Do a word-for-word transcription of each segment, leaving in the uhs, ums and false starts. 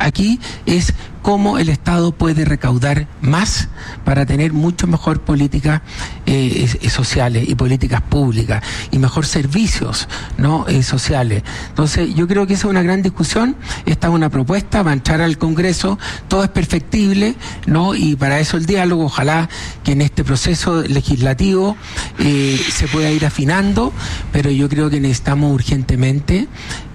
aquí es cómo el Estado puede recaudar más para tener mucho mejor políticas eh, sociales y políticas públicas y mejor servicios, ¿no? eh, sociales. Entonces yo creo que esa es una gran discusión. Esta es una propuesta, va a entrar al Congreso, todo es perfectible, ¿no? Y para eso el diálogo, ojalá que en este proceso legislativo eh, se pueda ir afinando, pero yo creo que necesitamos urgentemente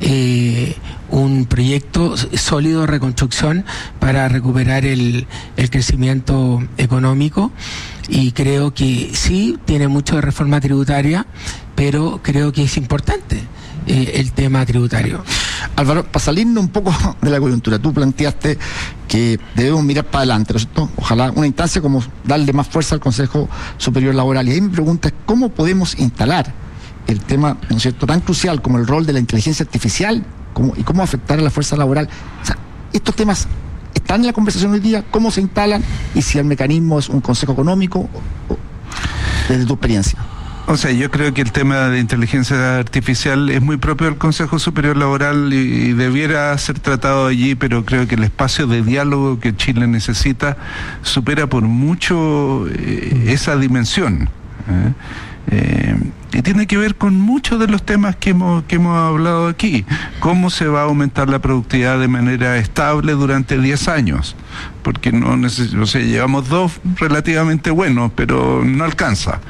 eh, un proyecto sólido de reconstrucción para recuperar el, el crecimiento económico, y creo que sí, tiene mucho de reforma tributaria, pero creo que es importante eh, el tema tributario. Álvaro, para salirnos un poco de la coyuntura, tú planteaste que debemos mirar para adelante, ¿no es cierto? Ojalá una instancia como darle más fuerza al Consejo Superior Laboral. Y ahí mi pregunta es, ¿cómo podemos instalar el tema, ¿no es cierto?, tan crucial como el rol de la inteligencia artificial cómo, y cómo afectar a la fuerza laboral? O sea, estos temas están en la conversación hoy día, ¿cómo se instalan? Y si el mecanismo es un consejo económico, o, o, desde tu experiencia. O sea, yo creo que el tema de inteligencia artificial es muy propio del Consejo Superior Laboral y, y debiera ser tratado allí, pero creo que el espacio de diálogo que Chile necesita supera por mucho eh, esa dimensión. ¿eh? Eh, y tiene que ver con muchos de los temas que hemos que hemos hablado aquí. ¿Cómo se va a aumentar la productividad de manera estable durante diez años? Porque no neces- o sea, llevamos dos relativamente buenos, pero no alcanza.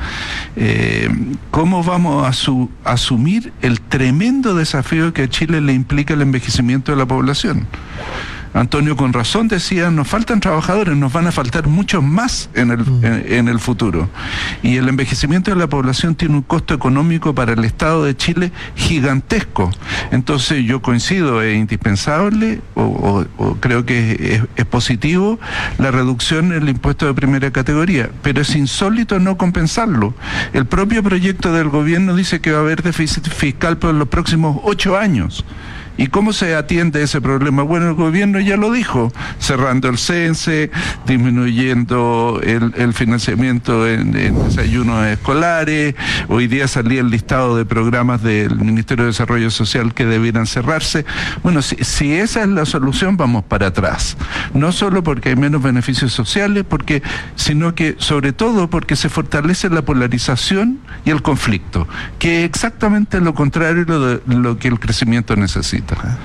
Eh, ¿Cómo vamos a su- asumir el tremendo desafío que a Chile le implica el envejecimiento de la población? Antonio con razón decía, nos faltan trabajadores, nos van a faltar muchos más en el, mm. en, en el futuro. Y el envejecimiento de la población tiene un costo económico para el Estado de Chile gigantesco. Entonces yo coincido, es indispensable, o, o, o creo que es, es positivo, la reducción en el impuesto de primera categoría, pero es insólito no compensarlo. El propio proyecto del gobierno dice que va a haber déficit fiscal por los próximos ocho años. ¿Y cómo se atiende ese problema? Bueno, el gobierno ya lo dijo, cerrando el CENSE, disminuyendo el, el financiamiento en, en desayunos escolares. Hoy día salía el listado de programas del Ministerio de Desarrollo Social que debieran cerrarse. Bueno, si, si esa es la solución, vamos para atrás. No solo porque hay menos beneficios sociales, porque, sino que sobre todo porque se fortalece la polarización y el conflicto, que es exactamente lo contrario de lo que el crecimiento necesita.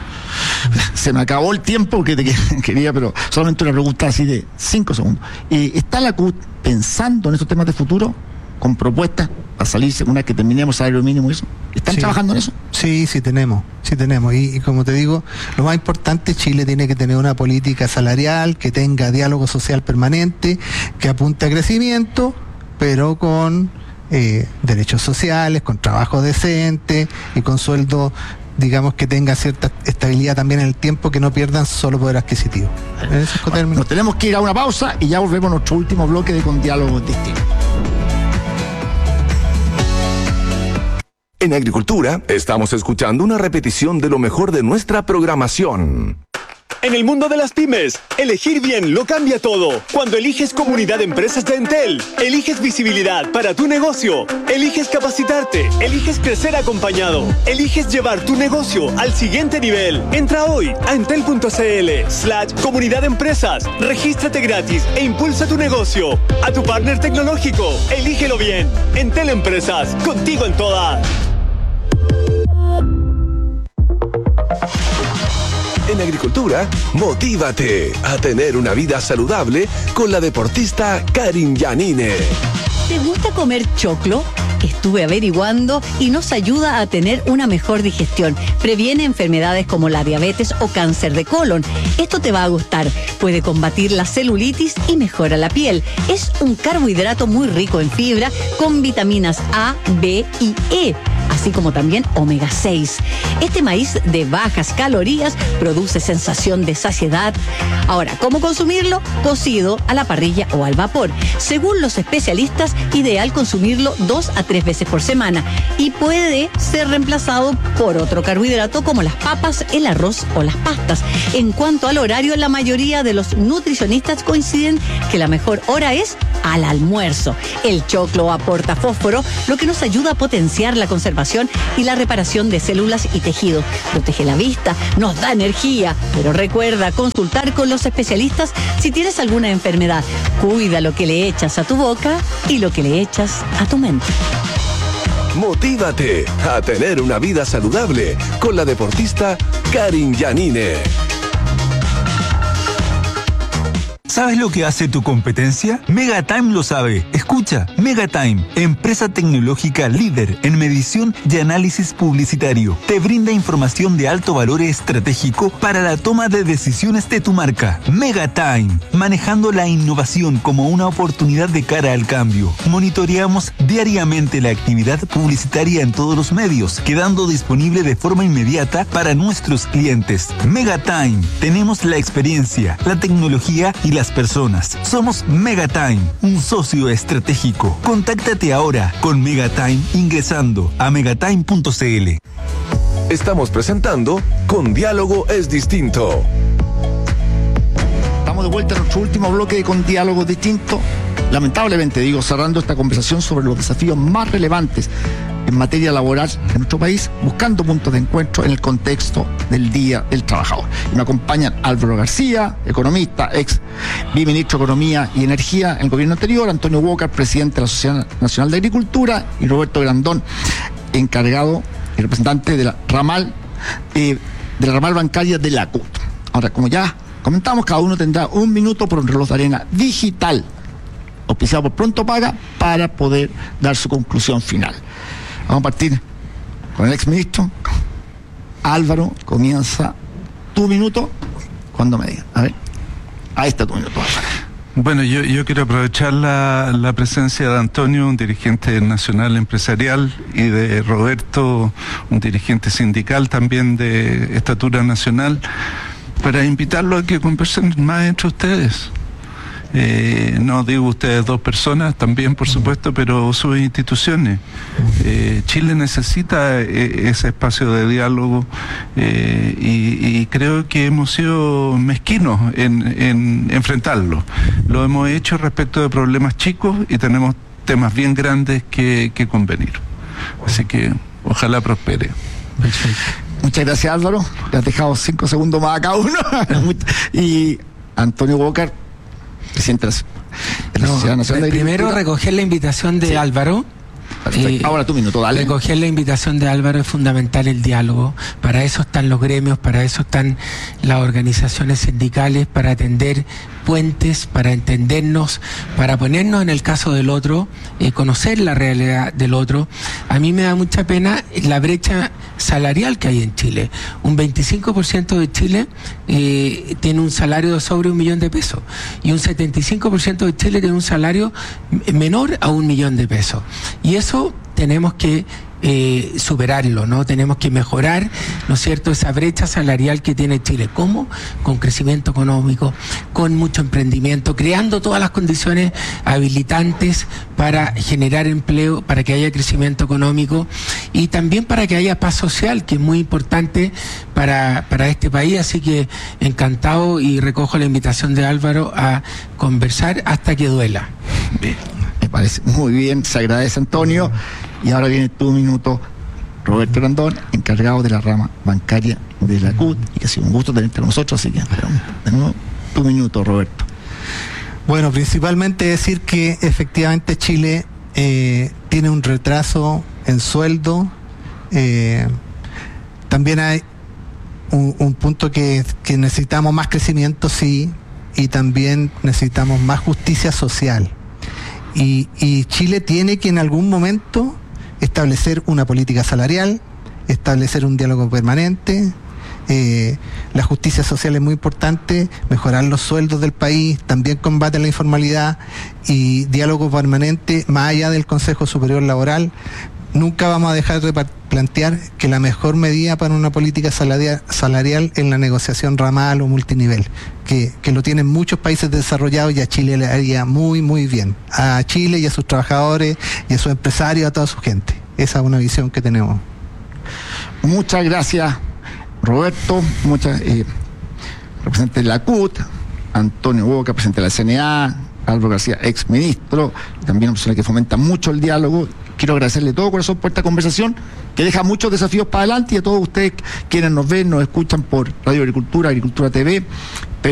Se me acabó el tiempo que te quería, pero solamente una pregunta así de cinco segundos. Eh, ¿Está la C U T pensando en estos temas de futuro, con propuestas para salirse una vez que terminemos el salario mínimo y eso? ¿Están sí. trabajando en eso? Sí, sí tenemos, sí tenemos. Y, y como te digo, lo más importante, Chile tiene que tener una política salarial que tenga diálogo social permanente, que apunte a crecimiento, pero con eh, derechos sociales, con trabajo decente y con sueldo, digamos, que tenga cierta estabilidad también en el tiempo, que no pierdan solo poder adquisitivo. Bueno, nos tenemos que ir a una pausa y ya volvemos a nuestro último bloque de Con Diálogo Distinto. En Agricultura estamos escuchando una repetición de lo mejor de nuestra programación. En el mundo de las pymes, elegir bien lo cambia todo. Cuando eliges Comunidad de Empresas de Entel, eliges visibilidad para tu negocio, eliges capacitarte, eliges crecer acompañado, eliges llevar tu negocio al siguiente nivel. Entra hoy a entel.cl slash Comunidad de Empresas, regístrate gratis e impulsa tu negocio. A tu partner tecnológico, elígelo bien. Entel Empresas, contigo en todas. En Agricultura, motívate a tener una vida saludable con la deportista Karin Yanine. ¿Te gusta comer choclo? Estuve averiguando y nos ayuda a tener una mejor digestión. Previene enfermedades como la diabetes o cáncer de colon. Esto te va a gustar. Puede combatir la celulitis y mejora la piel. Es un carbohidrato muy rico en fibra con vitaminas A, B y E, así como también omega seis. Este maíz de bajas calorías produce sensación de saciedad. Ahora, ¿cómo consumirlo? Cocido, a la parrilla o al vapor. Según los especialistas, ideal consumirlo dos a tres veces por semana y puede ser reemplazado por otro carbohidrato como las papas, el arroz o las pastas. En cuanto al horario, la mayoría de los nutricionistas coinciden que la mejor hora es al almuerzo. El choclo aporta fósforo, lo que nos ayuda a potenciar la conservación y la reparación de células y tejidos. Protege la vista, nos da energía, pero recuerda consultar con los especialistas si tienes alguna enfermedad. Cuida lo que le echas a tu boca y lo que le echas a tu mente. Motívate a tener una vida saludable con la deportista Karin Janine. ¿Sabes lo que hace tu competencia? Megatime lo sabe. Escucha, Megatime, empresa tecnológica líder en medición y análisis publicitario. Te brinda información de alto valor estratégico para la toma de decisiones de tu marca. Megatime, manejando la innovación como una oportunidad de cara al cambio. Monitoreamos diariamente la actividad publicitaria en todos los medios, quedando disponible de forma inmediata para nuestros clientes. Megatime, tenemos la experiencia, la tecnología y la personas. Somos Megatime, un socio estratégico. Contáctate ahora con Megatime ingresando a megatime punto c l. Estamos presentando Con Diálogo es Distinto. Estamos de vuelta a nuestro último bloque de Con Diálogo Distinto. Lamentablemente, digo, cerrando esta conversación sobre los desafíos más relevantes en materia laboral en nuestro país, buscando puntos de encuentro en el contexto del Día del Trabajador. Y me acompañan Álvaro García, economista, ex viceministro de Economía y Energía en el gobierno anterior, Antonio Walker, presidente de la Sociedad Nacional de Agricultura, y Roberto Grandón, encargado y representante de la ramal, eh, de la ramal bancaria de la C U T. Ahora, como ya comentamos, cada uno tendrá un minuto por un reloj de arena digital, auspiciado por Pronto Paga, para poder dar su conclusión final. Vamos a partir con el exministro. Álvaro, comienza tu minuto cuando me digan. A ver, ahí está tu minuto, Álvaro. Bueno, yo, yo quiero aprovechar la, la presencia de Antonio, un dirigente nacional empresarial, y de Roberto, un dirigente sindical también de estatura nacional, para invitarlos a que conversen más entre ustedes. Eh, no digo ustedes dos personas, también por supuesto, pero sus instituciones. Eh, Chile necesita eh, ese espacio de diálogo eh, y, y creo que hemos sido mezquinos en, en enfrentarlo. Lo hemos hecho respecto de problemas chicos y tenemos temas bien grandes que, que convenir. Así que ojalá prospere. Perfecto. Muchas gracias, Álvaro. Le has dejado cinco segundos más a cada uno. Y Antonio Walker, presidente de la No, Sociedad Nacional de primero Agricultura. recoger la invitación de Sí. Álvaro. Eh, Ahora tu minuto, dale. Recoger la invitación de Álvaro es fundamental, el diálogo. Para eso están los gremios, para eso están las organizaciones sindicales, para atender puentes, para entendernos, para ponernos en el caso del otro, eh, conocer la realidad del otro. A mí me da mucha pena la brecha salarial que hay en Chile. Un veinticinco por ciento de Chile eh, tiene un salario de sobre un millón de pesos y un setenta y cinco por ciento de Chile tiene un salario menor a un millón de pesos. Y eso tenemos que eh, superarlo, ¿no? Tenemos que mejorar, ¿no es cierto?, esa brecha salarial que tiene Chile. ¿Cómo? Con crecimiento económico, con mucho emprendimiento, creando todas las condiciones habilitantes para generar empleo, para que haya crecimiento económico y también para que haya paz social, que es muy importante para, para este país. Así que encantado y recojo la invitación de Álvaro a conversar hasta que duela. Bien. Me parece muy bien, se agradece, Antonio. Y ahora viene tu minuto, Roberto Grandón, encargado de la rama bancaria de la C U T, y que ha sido un gusto tenerte con nosotros, así que de nuevo tu minuto, Roberto. Bueno, principalmente decir que efectivamente Chile eh, tiene un retraso en sueldo. Eh, también hay un, un punto que, que necesitamos más crecimiento, sí, y también necesitamos más justicia social. Y, y Chile tiene que en algún momento establecer una política salarial, establecer un diálogo permanente. Eh, la justicia social es muy importante, mejorar los sueldos del país, también combate a la informalidad y diálogo permanente más allá del Consejo Superior Laboral. Nunca vamos a dejar de plantear que la mejor medida para una política salarial, salarial es la negociación ramal o multinivel, que, que lo tienen muchos países desarrollados y a Chile le haría muy, muy bien. A Chile y a sus trabajadores y a sus empresarios, a toda su gente. Esa es una visión que tenemos. Muchas gracias, Roberto. Muchas, eh, representante de la C U T, Antonio Boca, presidente de la C N A, Álvaro García, ex ministro, también una persona que fomenta mucho el diálogo. Quiero agradecerle de todo corazón por esta conversación, que deja muchos desafíos para adelante, y a todos ustedes quienes nos ven, nos escuchan por Radio Agricultura, Agricultura T V.